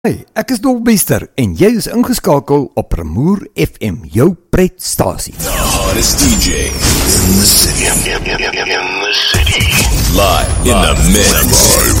Hey, ek is Dolbester en jy is ingeskakel op Pramoer FM, jou pretstasie. The hottest DJ in the city. In the city. Live in the mix.